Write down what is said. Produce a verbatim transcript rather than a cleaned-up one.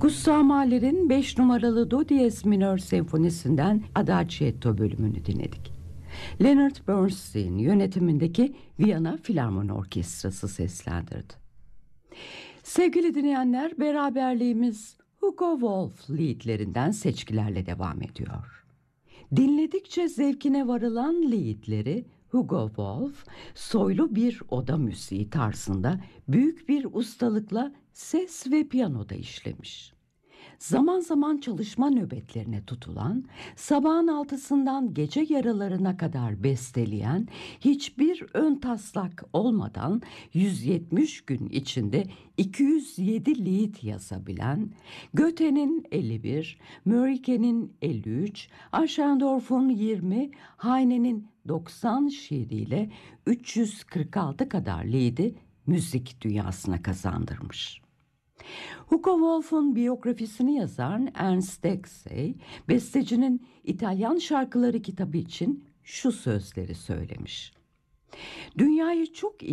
Gustav Mahler'in beş numaralı Do diyez minör senfonisinden Adagietto bölümünü dinledik. Leonard Bernstein yönetimindeki Viyana Filarmoni Orkestrası seslendirdi. Sevgili dinleyenler, beraberliğimiz Hugo Wolf liedlerinden seçkilerle devam ediyor. Dinledikçe zevkine varılan liedleri Hugo Wolf, soylu bir oda müziği tarzında büyük bir ustalıkla ses ve piyanoda işlemiş. Zaman zaman çalışma nöbetlerine tutulan, sabahın altısından gece yarılarına kadar besteleyen, hiçbir ön taslak olmadan yüz yetmiş gün içinde iki yüz yedi lied yazabilen, Goethe'nin elli bir, Mörike'nin elli üç, Aschendorff'un yirmi, Heine'nin doksan şiiriyle üç yüz kırk altı kadar liedi müzik dünyasına kazandırmış. Hugo Wolf'un biyografisini yazan Ernst Dexey, bestecinin İtalyan Şarkıları kitabı için şu sözleri söylemiş: "Dünyayı çok